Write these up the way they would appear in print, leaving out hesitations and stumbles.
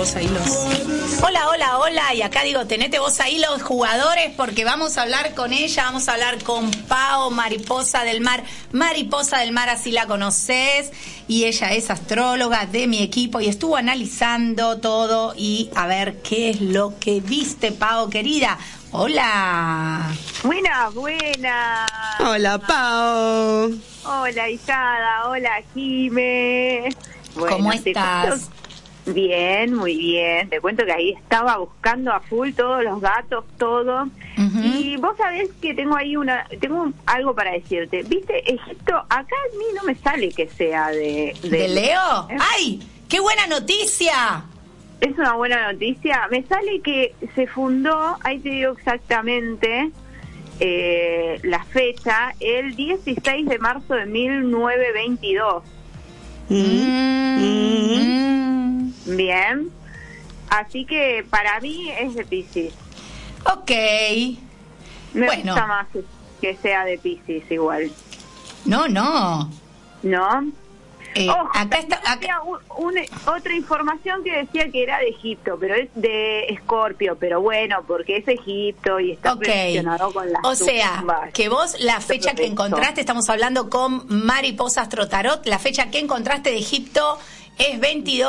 vos ahí hola, hola, hola, y acá digo, tenete vos ahí los jugadores porque vamos a hablar con ella, vamos a hablar con Pao, Mariposa del Mar. Mariposa del Mar, así la conocés, y ella es astróloga de mi equipo y estuvo analizando todo y a ver qué es lo que viste, Pao, querida. Hola. Buenas, buenas. Hola, Pao. Hola, Isada. Hola, Jime. Bueno, ¿cómo estás? Bien, muy bien. Te cuento que ahí estaba buscando a full todos los gatos, todo. Uh-huh. Y vos sabés que tengo ahí tengo algo para decirte. ¿Viste? Egipto, acá a mí no me sale que sea de Leo. ¡Ay! ¡Qué buena noticia! Es una buena noticia. Me sale que se fundó, ahí te digo exactamente la fecha, el 16 de marzo de 1922. Bien. Así que para mí es de Piscis. Ok. Me gusta más que sea de Piscis igual. No. ¿No? Ojo, acá había otra información que decía que era de Egipto, pero es de Escorpio, pero bueno, porque es Egipto y está relacionado con las tumbas. sea, que vos la fecha que encontraste, estamos hablando con Mariposa Astrotarot, la fecha que encontraste de Egipto es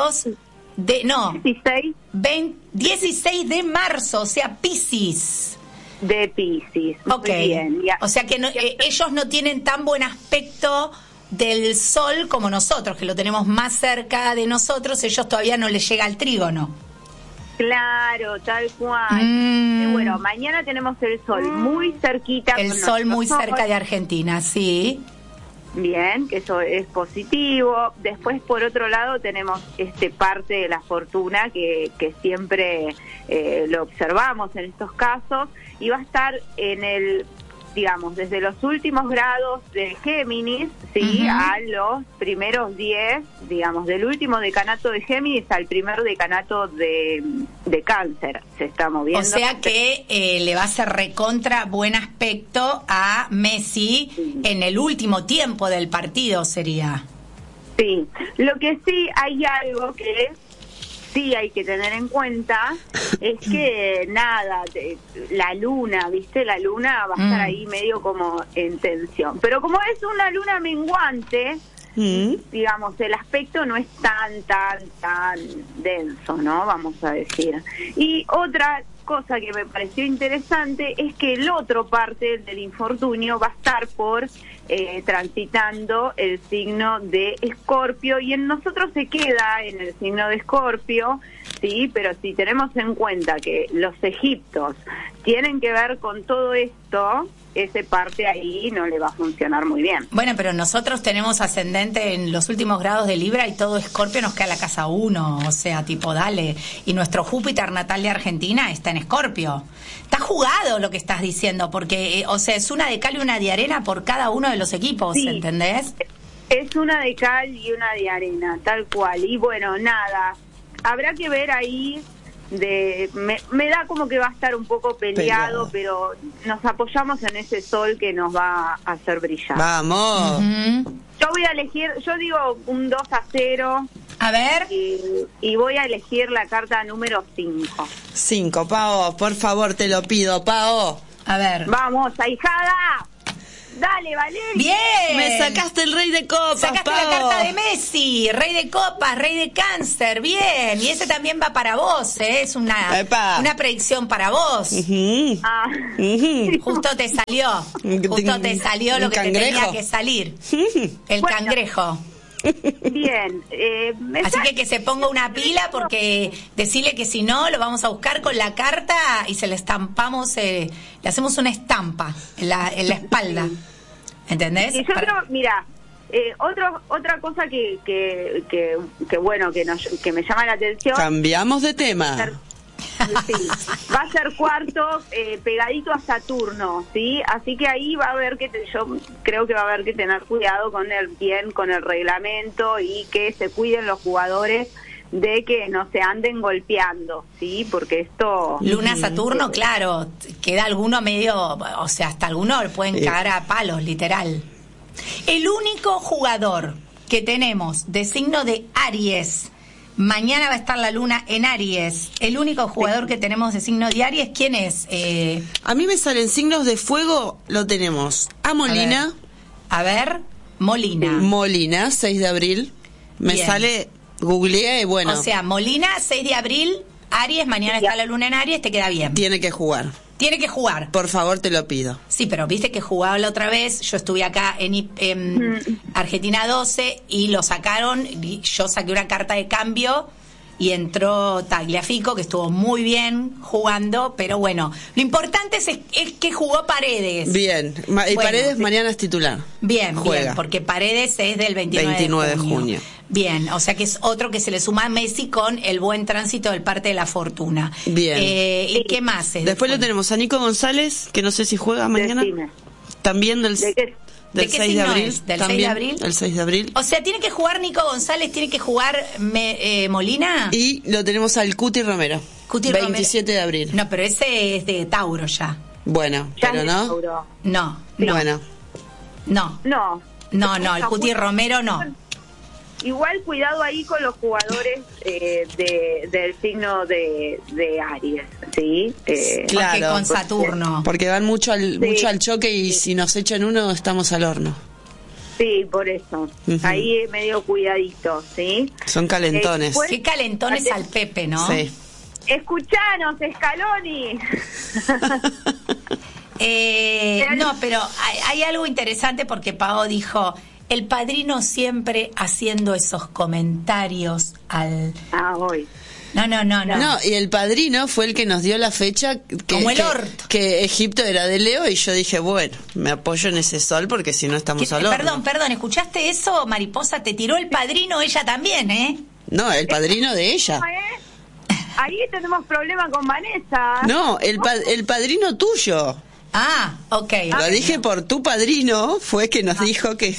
16 de marzo, o sea, Piscis. De Piscis. Ok. Muy bien. O sea que ellos no tienen tan buen aspecto del sol como nosotros, que lo tenemos más cerca de nosotros, ellos todavía no les llega al trígono. Claro, tal cual. Y bueno, mañana tenemos el sol muy cerquita. El sol muy cerca de Argentina, sí. Bien, que eso es positivo. Después, por otro lado, tenemos parte de la fortuna que siempre lo observamos en estos casos, y va a estar en el, digamos, desde los últimos grados de Géminis, ¿sí? Uh-huh. A los primeros 10, digamos, del último decanato de Géminis al primer decanato de Cáncer, se está moviendo. O sea que le va a hacer recontra buen aspecto a Messi en el último tiempo del partido, sería. Sí, lo que sí hay algo que sí hay que tener en cuenta es que la luna, ¿viste? La luna va a estar ahí medio como en tensión. Pero como es una luna menguante, digamos, el aspecto no es tan denso, ¿no? Vamos a decir. Y otra cosa que me pareció interesante es que el otro parte del infortunio va a estar por transitando el signo de Escorpio, y en nosotros se queda en el signo de Escorpio, sí, pero si tenemos en cuenta que los egiptos tienen que ver con todo esto, ese parte ahí no le va a funcionar muy bien. Bueno, pero nosotros tenemos ascendente en los últimos grados de Libra y todo Escorpio nos queda la casa 1, o sea, tipo, dale. Y nuestro Júpiter natal de Argentina está en Escorpio. Está jugado lo que estás diciendo, porque, o sea, es una de cal y una de arena por cada uno de los equipos, sí, ¿entendés? Es una de cal y una de arena, tal cual. Y bueno, nada, habrá que ver ahí. Me da como que va a estar un poco peleado, pero nos apoyamos en ese sol que nos va a hacer brillar. ¡Vamos! Yo voy a elegir, yo digo un 2-0. A ver. Y voy a elegir la carta número 5. 5, Pao, por favor, te lo pido, Pao. A ver. Vamos, ahijada. Dale, Valeria. Bien. Me sacaste el rey de copas, sacaste Pao. La carta de Messi, rey de copas, rey de Cáncer. Bien. Y ese también va para vos, ¿eh? Es una predicción para vos. Justo te salió. Justo te salió lo que te tenía que salir. El cangrejo. Bien. Así que se ponga una pila, porque decirle que si no, lo vamos a buscar con la carta y se le estampamos, le hacemos una estampa en la espalda. ¿Entendés? Y yo creo, mira, otra cosa que bueno, que me llama la atención. Cambiamos de tema. Sí, va a ser cuarto pegadito a Saturno, ¿sí? Así que ahí va a haber yo creo que va a haber que tener cuidado con el reglamento, y que se cuiden los jugadores de que no se anden golpeando, ¿sí? Porque esto... Luna Saturno, claro, queda alguno medio, o sea, hasta alguno le pueden caer a palos, literal. El único jugador que tenemos de signo de Aries Mañana va a estar la luna en Aries. El único jugador que tenemos de signo de Aries, ¿quién es? A mí me salen signos de fuego, lo tenemos. A Molina. A ver, Molina. Molina, 6 de abril. Me Bien. sale, googleé y bueno. O sea, Molina, 6 de abril, Aries, mañana está la luna en Aries, te queda bien. Tiene que jugar. Tiene que jugar. Por favor, te lo pido. Sí, pero viste que jugaba la otra vez, yo estuve acá en Argentina 12 y lo sacaron, y yo saqué una carta de cambio y entró Tagliafico, que estuvo muy bien jugando, pero bueno, lo importante es que jugó Paredes. Bien, y Paredes mañana es titular. Bien, juega. Bien, porque Paredes es del 29 de junio. Bien, o sea que es otro que se le suma a Messi con el buen tránsito del parte de la fortuna. Bien. ¿Y qué más es? Después lo tenemos a Nico González, que no sé si juega mañana. Decime. También del... ¿De qué? ¿De qué 6 de signo abril. es? ¿Del también, 6 de abril? El 6 de abril. O sea, tiene que jugar Nico González, tiene que jugar Molina. Y lo tenemos al Cuti Romero. Cuti 27 Romero. de abril. No, pero ese es de Tauro ya. Bueno, Ya pero es no. Tauro. No, Bueno, no, el Cuti Romero no. Igual cuidado ahí con los jugadores del signo de Aries, ¿sí? Claro, Porque con Saturno. porque van mucho al choque y si nos echan uno, estamos al horno. Sí, por eso. Ujú. Ahí medio cuidadito, ¿sí? Son calentones. Pues, Qué calentones al Pepe, ¿no? Sí. Escuchanos, Scaloni. No, pero hay algo interesante porque Pao dijo, el padrino siempre haciendo esos comentarios al... Hoy. No. No, y el padrino fue el que nos dio la fecha Como el orto. que Egipto era de Leo y yo dije, bueno, me apoyo en ese sol porque si no estamos al horno. Perdón, ¿escuchaste eso, Mariposa? Te tiró el padrino ella también, ¿eh? No, el padrino de ella. Ahí tenemos problema con Vanessa. No, el padrino tuyo. Ah, ok. Lo dije por tu padrino, fue que nos dijo que...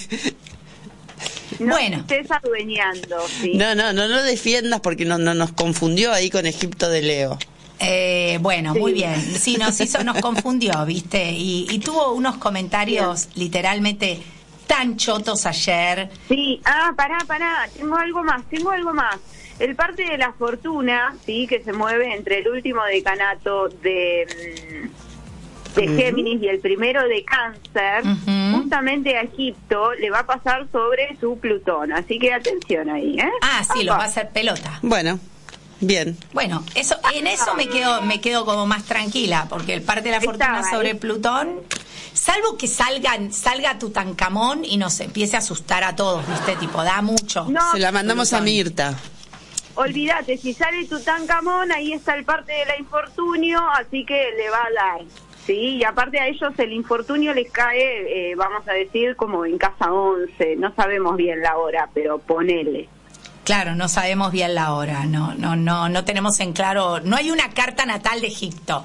No, Bueno. estés adueñando, sí. No lo defiendas porque no nos confundió ahí con Egipto de Leo. Bueno, Sí. muy bien. Sí, nos confundió, ¿viste? Y tuvo unos comentarios literalmente tan chotos ayer. Sí, pará, tengo algo más. El parte de la fortuna, sí, que se mueve entre el último decanato de Géminis y el primero de Cáncer, justamente a Egipto le va a pasar sobre su Plutón, así que atención ahí, ¿eh? Ah, sí, lo va a hacer pelota. Bueno, bien. Bueno, en eso me quedo como más tranquila, porque el parte de la fortuna Estaba sobre ahí. Plutón, salvo que salga Tutankamón y nos empiece a asustar a todos, ¿viste? Tipo, da mucho. No, Se la mandamos a Mirta. olvídate, si sale Tutankamón, ahí está el parte del infortunio, así que le va a dar. Sí, y aparte a ellos el infortunio les cae, vamos a decir, como en casa 11, no sabemos bien la hora, pero ponele. Claro, no sabemos bien la hora, no tenemos en claro, no hay una carta natal de Egipto.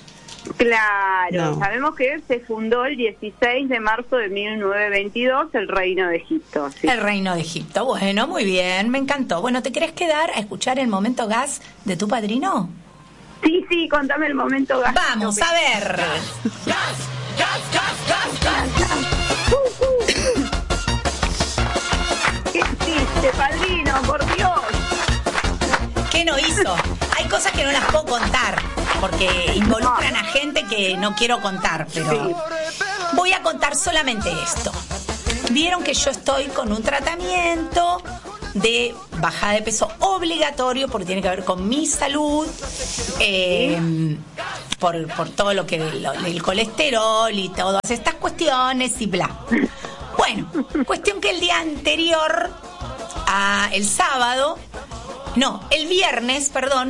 Claro, No. sabemos que se fundó el 16 de marzo de 1922 el Reino de Egipto. Sí. El Reino de Egipto. Bueno, muy bien, me encantó. Bueno, ¿te querés quedar a escuchar el momento gas de tu padrino? Sí, contame el momento. Gasto. Vamos a ver. ¿Qué hiciste, padrino? Por Dios. ¿Qué no hizo? Hay cosas que no las puedo contar porque involucran a gente que no quiero contar, pero voy a contar solamente esto. Vieron que yo estoy con un tratamiento de bajada de peso obligatorio porque tiene que ver con mi salud, por todo lo que el colesterol y todas estas cuestiones y bla. Bueno, cuestión que el día anterior, el viernes,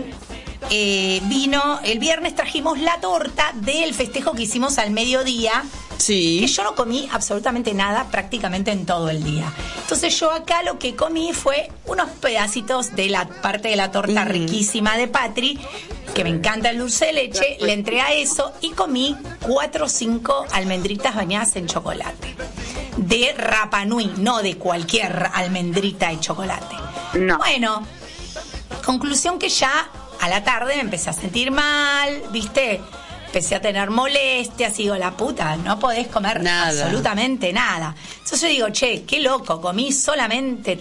el viernes trajimos la torta del festejo que hicimos al mediodía. Sí. Que yo no comí absolutamente nada prácticamente en todo el día. Entonces yo acá lo que comí fue unos pedacitos de la parte de la torta riquísima de Patri, que me encanta el dulce de leche, le entré a eso y comí 4 o 5 almendritas bañadas en chocolate. De Rapa Nui, no de cualquier almendrita de chocolate. No. Bueno, conclusión que ya a la tarde me empecé a sentir mal, ¿viste? Empecé a tener molestias, digo, la puta, no podés comer nada. absolutamente nada. Entonces yo digo, che, qué loco, comí solamente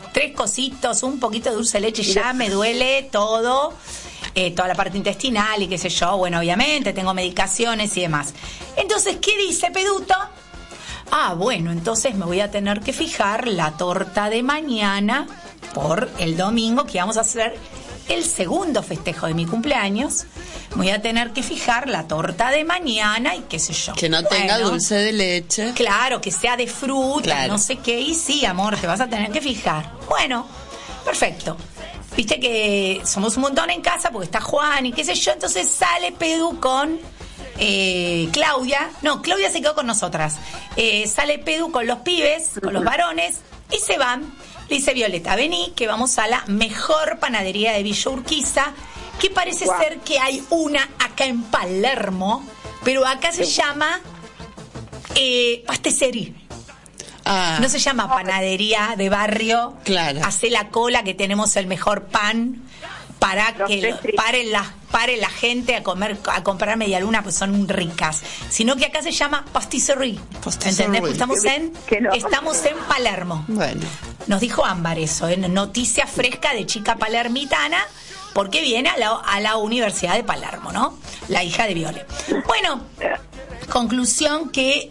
3 cositos, un poquito de dulce de leche, ya me duele todo, toda la parte intestinal y qué sé yo. Bueno, obviamente tengo medicaciones y demás. Entonces, ¿qué dice Peduto? Bueno, entonces me voy a tener que fijar la torta de mañana por el domingo, que vamos a hacer el segundo festejo de mi cumpleaños. Voy a tener que fijar la torta de mañana y qué sé yo. Que no tenga dulce de leche. Claro, que sea de fruta, claro. No sé qué. Y sí, amor, te vas a tener que fijar. Bueno, perfecto. Viste que somos un montón en casa porque está Juan y qué sé yo. Entonces sale Pedu con Claudia. No, Claudia se quedó con nosotras. Sale Pedu con los pibes, con los varones, y se van. Le dice Violeta, vení, que vamos a la mejor panadería de Villa Urquiza, que parece ser que hay una acá en Palermo, pero acá se llama pastisserie. No se llama panadería de barrio. Claro. Hacé la cola, que tenemos el mejor pan, para que pare la gente a comprar media luna, pues son ricas. Sino que acá se llama pastisserie. ¿Entendés? Pues estamos en Palermo. Bueno. Nos dijo Ámbar eso, noticia fresca de chica palermitana, porque viene a la Universidad de Palermo, ¿no? La hija de Viole. Bueno, conclusión que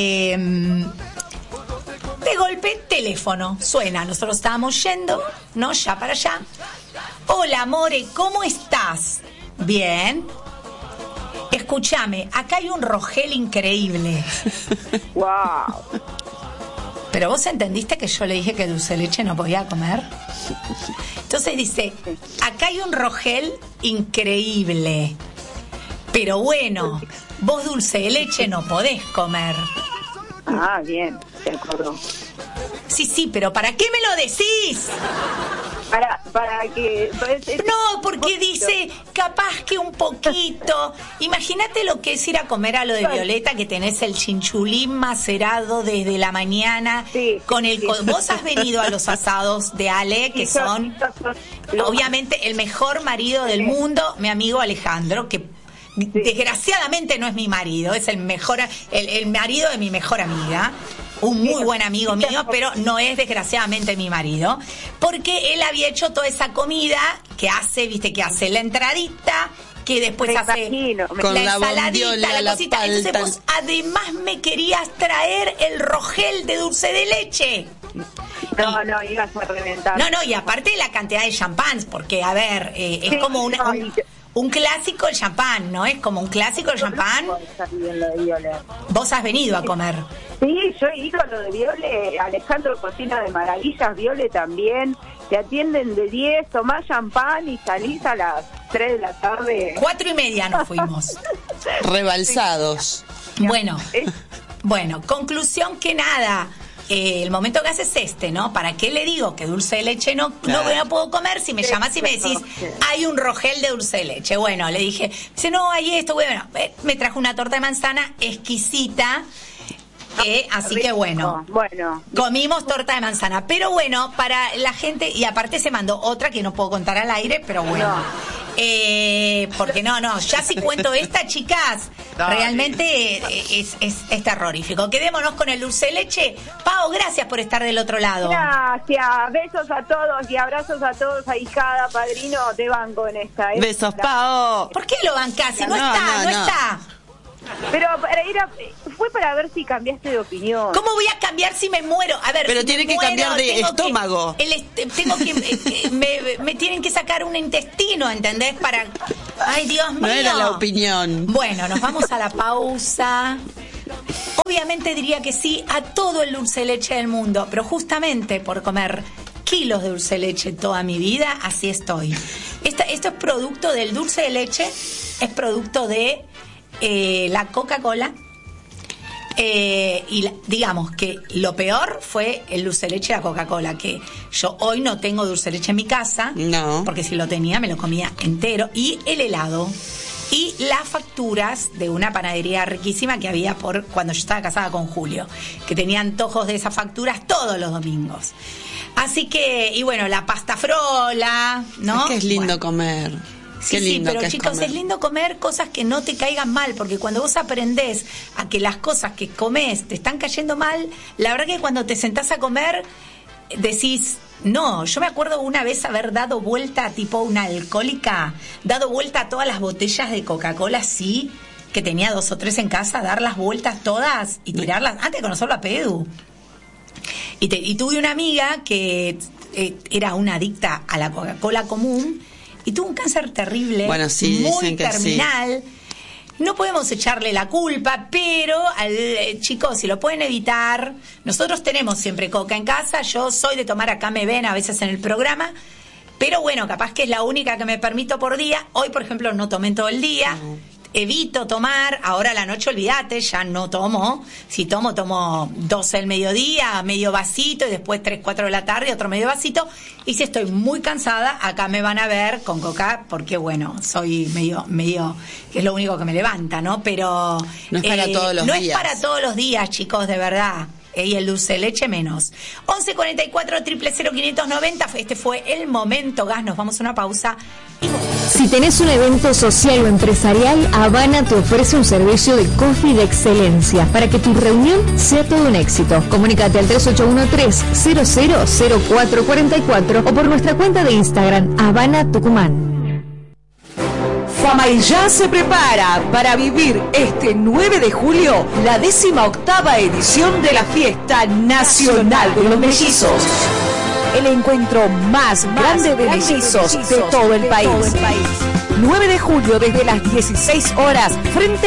de golpe teléfono suena. Nosotros estábamos yendo, ¿no? Ya para allá. Hola, amore, ¿cómo estás? Bien. Escúchame, acá hay un Rogel increíble. Wow. Pero vos entendiste que yo le dije que dulce de leche no podía comer. Entonces dice, acá hay un Rogel increíble. Pero bueno, vos dulce de leche no podés comer. Bien, de acuerdo. Sí, pero ¿para qué me lo decís? Para que... No, porque dice, capaz que un poquito. Imagínate lo que es ir a comer a lo de Violeta, que tenés el chinchulín macerado desde la mañana. Sí, vos has venido a los asados de Ale, que son obviamente el mejor marido del mundo, mi amigo Alejandro, que desgraciadamente no es mi marido, es el mejor, el marido de mi mejor amiga. Un muy buen amigo mío, pero no es desgraciadamente mi marido, porque él había hecho toda esa comida que hace, viste, que hace la entradita, que después hace con la ensaladita, la cosita. Entonces vos además me querías traer el Rogel de dulce de leche. No, ibas a reventar. No, y aparte la cantidad de champán, porque a ver, es como un clásico el champán, ¿no? Es como un clásico el champán. Vos has venido a comer. Sí, yo he ido a lo de Viole, Alejandro cocina de maravillas, Viole también, te atienden de 10, tomás champán y salís a las 3 de la tarde. 4:30 nos fuimos. Rebalsados. Bueno, conclusión que nada, el momento que haces ¿no? ¿Para qué le digo que dulce de leche no puedo comer si me llamas y me decís, hay un Rogel de dulce de leche? Bueno, le dije, dice, no, hay esto, bueno, me trajo una torta de manzana exquisita. Así que bueno, comimos torta de manzana, pero bueno, para la gente, y aparte se mandó otra que no puedo contar al aire, pero bueno, porque ya si cuento esta, chicas, realmente es terrorífico. Quedémonos con el dulce de leche. Pau, gracias por estar del otro lado. Gracias, besos a todos y abrazos a todos, ahijada, padrino, te banco en esta. Besos, Pau. ¿Por qué lo bancás? Si no está. Pero fue para ver si cambiaste de opinión. ¿Cómo voy a cambiar si me muero? A ver, pero si tiene que cambiar de estómago. Me tienen que sacar un intestino, ¿entendés? Ay, Dios mío. No era la opinión. Bueno, nos vamos a la pausa. Obviamente diría que sí a todo el dulce de leche del mundo, pero justamente por comer kilos de dulce de leche toda mi vida, así estoy. Esto es producto del dulce de leche, es producto de la Coca-Cola, y digamos que lo peor fue el dulce de leche de la Coca-Cola, que yo hoy no tengo dulce de leche en mi casa, porque si lo tenía me lo comía entero, y el helado y las facturas de una panadería riquísima que había cuando yo estaba casada con Julio, que tenía antojos de esas facturas todos los domingos. Así que, y bueno, la pasta frola, ¿no? Es que es lindo comer. Sí, pero chicos, es lindo comer cosas que no te caigan mal, porque cuando vos aprendés a que las cosas que comés te están cayendo mal, la verdad que cuando te sentás a comer decís, No, yo me acuerdo una vez haber dado vuelta, tipo una alcohólica, dado vuelta a todas las botellas de Coca-Cola, sí, que tenía 2 o 3 en casa, dar las vueltas todas y tirarlas, antes de conocerlo a Pedu. Y tuve una amiga que era una adicta a la Coca-Cola común y tuvo un cáncer terrible, bueno, sí, muy terminal. Sí. No podemos echarle la culpa, pero chicos, si lo pueden evitar, nosotros tenemos siempre coca en casa, yo soy de tomar, acá me ven a veces en el programa, pero bueno, capaz que es la única que me permito por día. Hoy, por ejemplo, no tomé todo el día. Evito tomar, ahora a la noche olvídate, ya no tomo. Si tomo 12 al mediodía, medio vasito, y después 3, 4 de la tarde, otro medio vasito. Y si estoy muy cansada, acá me van a ver con coca, porque bueno, soy medio, que es lo único que me levanta, ¿no? Pero no es para todos los días. No es para todos los días, chicos, de verdad. Y el dulce de leche menos. 1144 000 590. Este fue el momento gas. Nos vamos a una pausa. Si tenés un evento social o empresarial, Habana te ofrece un servicio de coffee de excelencia para que tu reunión sea todo un éxito. Comunícate al 3813-000444 o por nuestra cuenta de Instagram, Habana Tucumán. Famaillá se prepara para vivir este 9 de julio la 18ª edición de la Fiesta Nacional de los Mellizos. El encuentro más grande de mellizos de todo el país. 9 de julio desde las 16 horas frente